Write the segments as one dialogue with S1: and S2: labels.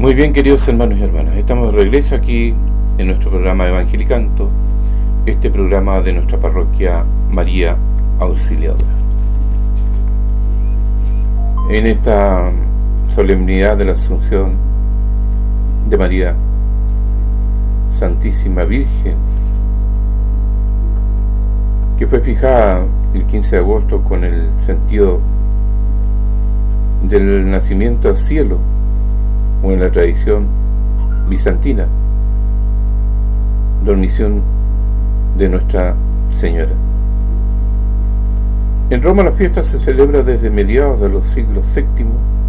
S1: Muy bien, queridos hermanos y hermanas, estamos de regreso aquí en nuestro programa Evangelicanto, este programa de nuestra parroquia María Auxiliadora. En esta solemnidad de la Asunción de María Santísima Virgen, que fue fijada el 15 de agosto con el sentido del nacimiento al cielo, o en la tradición bizantina, dormición de Nuestra Señora. En Roma la fiesta se celebra desde mediados de los siglos VII,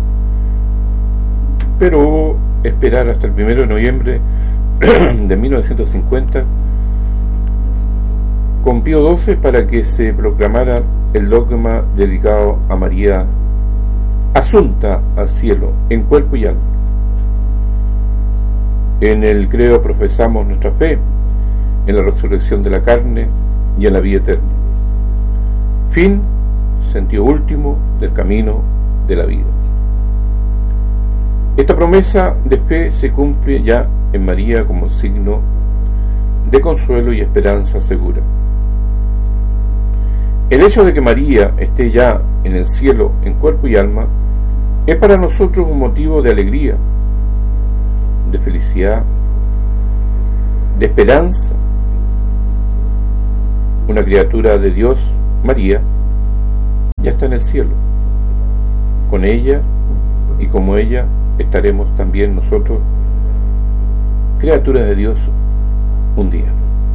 S1: pero hubo esperar hasta el 1 de noviembre de 1950 con Pío XII para que se proclamara el dogma dedicado a María asunta al cielo en cuerpo y alma. En el credo profesamos nuestra fe en la resurrección de la carne y en la vida eterna. Fin, sentido último del camino de la vida. Esta promesa de fe se cumple ya en María como signo de consuelo y esperanza segura. El hecho de que María esté ya en el cielo en cuerpo y alma es para nosotros un motivo de alegría, de felicidad, de esperanza. Una criatura de Dios, María, ya está en el cielo. Con ella y como ella estaremos también nosotros, criaturas de Dios, un día.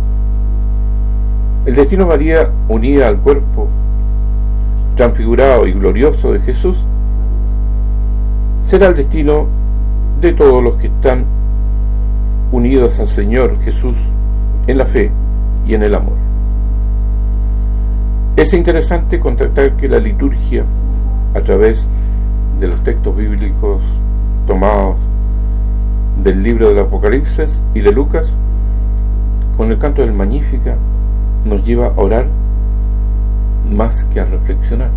S1: El destino de María, unida al cuerpo transfigurado y glorioso de Jesús, será el destino de todos los que están unidos al Señor Jesús en la fe y en el amor. Es interesante constatar que la liturgia, a través de los textos bíblicos tomados del libro del Apocalipsis y de Lucas, con el canto del Magnífica, nos lleva a orar más que a reflexionar.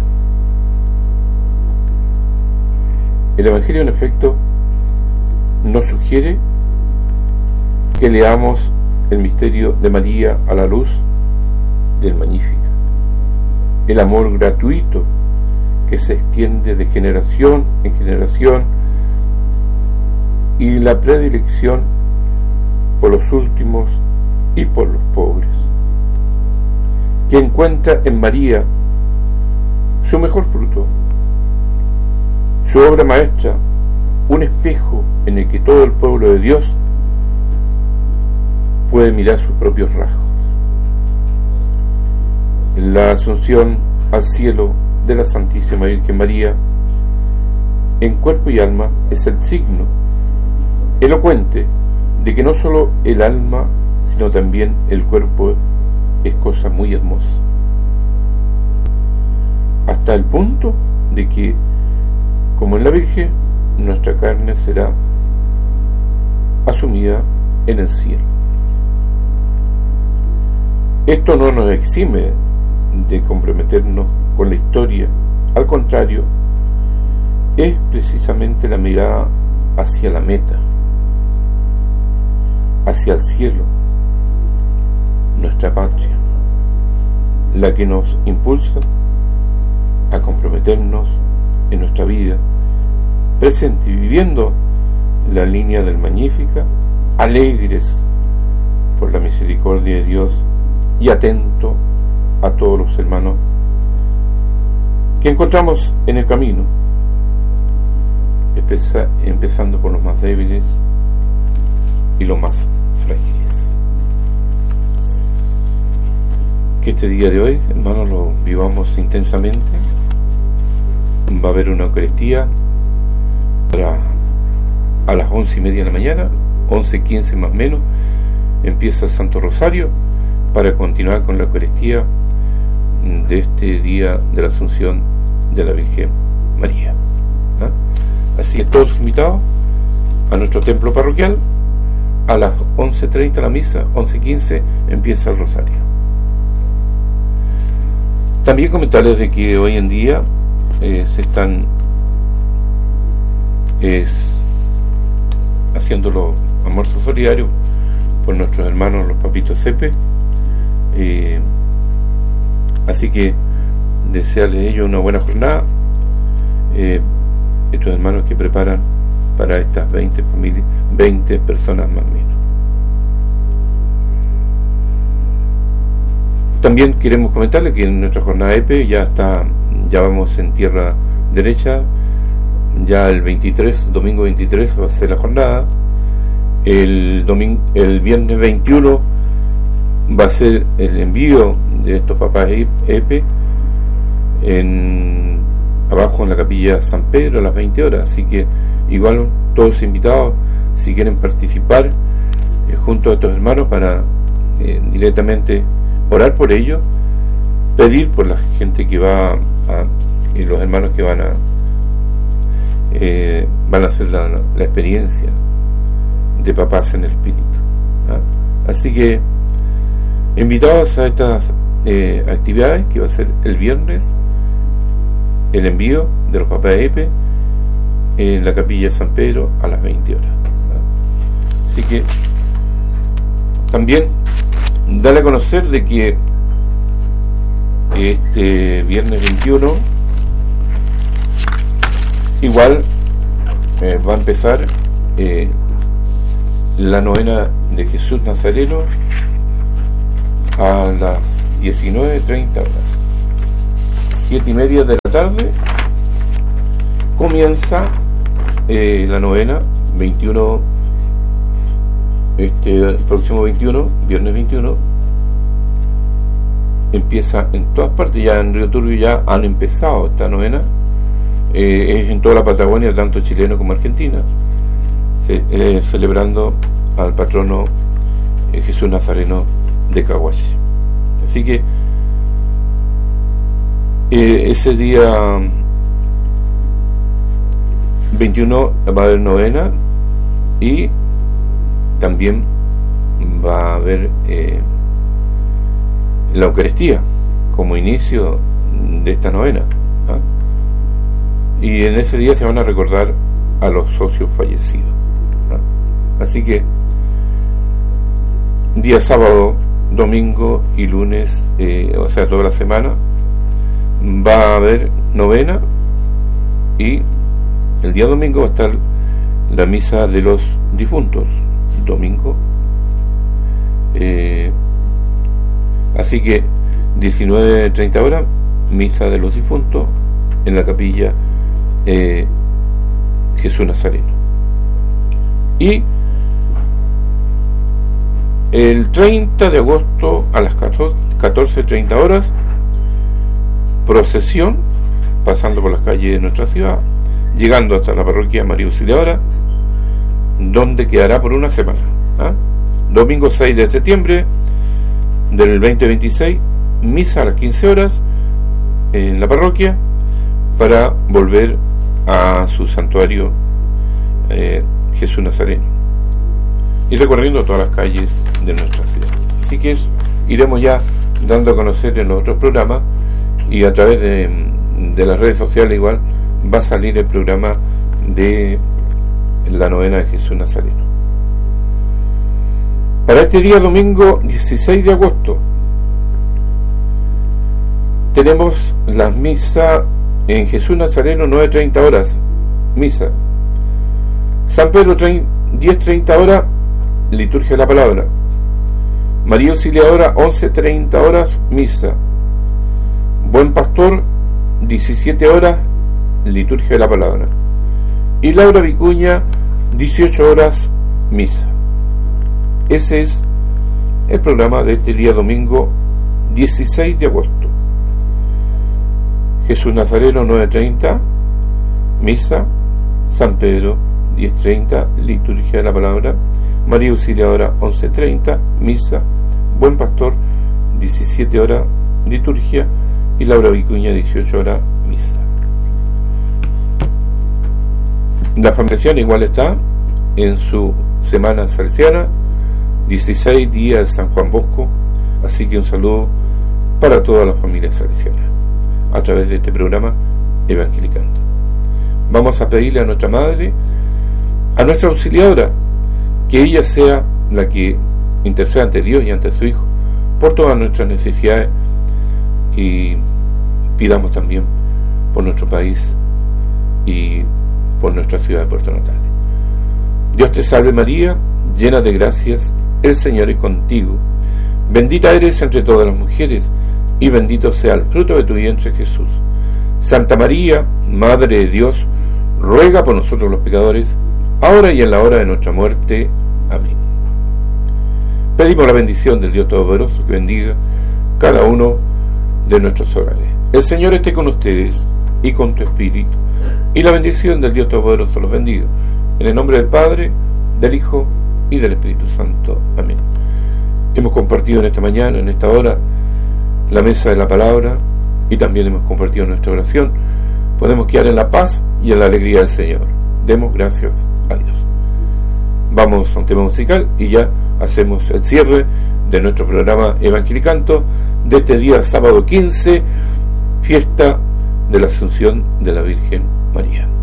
S1: El Evangelio, en efecto, nos sugiere que leamos el misterio de María a la luz del Magnífica, el amor gratuito que se extiende de generación en generación y la predilección por los últimos y por los pobres, que encuentra en María su mejor fruto, su obra maestra, un espejo en el que todo el pueblo de Dios puede mirar sus propios rasgos. La asunción al cielo de la Santísima Virgen María en cuerpo y alma es el signo elocuente de que no solo el alma, sino también el cuerpo es cosa muy hermosa, hasta el punto de que, como en la Virgen, nuestra carne será asumida en el cielo. Esto no nos exime de comprometernos con la historia, al contrario, es precisamente la mirada hacia la meta, hacia el cielo, nuestra patria, la que nos impulsa a comprometernos en nuestra vida presente y viviendo la línea del Magnífica, alegres por la misericordia de Dios y atento a todos los hermanos que encontramos en el camino, empezando por los más débiles y los más frágiles. Que este día de hoy, hermanos, lo vivamos intensamente. Va a haber una Eucaristía a las 11:30 de la mañana, 11:15 más o menos, empieza el Santo Rosario para continuar con la Eucaristía de este día de la Asunción de la Virgen María. Así que todos invitados a nuestro templo parroquial. A las 11:30 la misa, 11:15 empieza el Rosario. También comentarles de que hoy en día se están haciendo los almuerzos solidarios por nuestros hermanos los papitos Cepe. Así que desearles a ellos una buena jornada, estos hermanos que preparan para estas 20 familias, 20 personas más o menos. También queremos comentarles que en nuestra jornada EPE ya vamos en tierra derecha. Ya el domingo 23 va a ser la jornada. El viernes 21 va a ser el envío de estos papás EPE abajo en la capilla San Pedro a las 20 horas. Así que igual todos invitados, si quieren participar junto a estos hermanos, para directamente orar por ellos, pedir por la gente que va y los hermanos que van a hacer la experiencia de papás en el espíritu. Así que invitados a estas actividades, que va a ser el viernes el envío de los papás EPE en la capilla San Pedro a las 20 horas. Así que también darle a conocer de que este viernes 21 igual va a empezar la novena de Jesús Nazareno a las 19:30 horas. 7:30 de la tarde comienza la novena. 21, próximo 21, viernes 21, empieza en todas partes. Ya en Río Turbio ya han empezado esta novena, es en toda la Patagonia, tanto chilena como argentina, celebrando al patrono Jesús Nazareno de Caguasi. Así que ese día 21 va a haber novena, y también va a haber la Eucaristía como inicio de esta novena, y en ese día se van a recordar a los socios fallecidos. Así que día sábado, domingo y lunes, o sea, toda la semana va a haber novena, y el día domingo va a estar la misa de los difuntos, domingo. Así que 19:30 horas, misa de los difuntos en la capilla Jesús Nazareno. Y el 30 de agosto a las 14:30 horas, procesión pasando por las calles de nuestra ciudad, llegando hasta la parroquia María Auxiliadora, donde quedará por una semana. Domingo 6 de septiembre del 2026, misa a las 15 horas en la parroquia, para volver a su santuario Jesús Nazareno, y recorriendo todas las calles de nuestra ciudad. Así que iremos ya dando a conocer en los otros programas, y a través de las redes sociales igual va a salir el programa de la novena de Jesús Nazareno. Para este día domingo 16 de agosto tenemos las misas en Jesús Nazareno 9:30 horas, misa. San Pedro 10:30 horas, liturgia de la palabra. María Auxiliadora 11:30 horas, misa. Buen Pastor 17 horas, liturgia de la palabra. Y Laura Vicuña 18 horas, misa. Ese es el programa de este día domingo 16 de agosto. Jesús Nazareno 9:30, misa. San Pedro 10:30, liturgia de la palabra. María Auxiliadora 11:30, misa. Buen Pastor 17 horas, liturgia. Y Laura Vicuña 18 horas, misa. La familia igual está en su semana salesiana, 16 días de San Juan Bosco. Así que un saludo para todas las familias salesianas a través de este programa Evangelicando. Vamos a pedirle a nuestra Madre, a nuestra Auxiliadora, que ella sea la que interceda ante Dios y ante su Hijo por todas nuestras necesidades, y pidamos también por nuestro país y por nuestra ciudad de Puerto Natales. Dios te salve María, llena de gracias, el Señor es contigo, bendita eres entre todas las mujeres, y bendito sea el fruto de tu vientre Jesús. Santa María, Madre de Dios, ruega por nosotros los pecadores, ahora y en la hora de nuestra muerte. Amén. Pedimos la bendición del Dios Todopoderoso, que bendiga cada uno de nuestros hogares. El Señor esté con ustedes y con tu espíritu, y la bendición del Dios Todopoderoso los bendiga. En el nombre del Padre, del Hijo y del Espíritu Santo. Amén. Hemos compartido en esta mañana, en esta hora, la mesa de la palabra, y también hemos compartido nuestra oración. Podemos quedar en la paz y en la alegría del Señor. Demos gracias a Dios. Vamos a un tema musical y ya hacemos el cierre de nuestro programa Evangelicanto de este día sábado 15, fiesta de la Asunción de la Virgen María.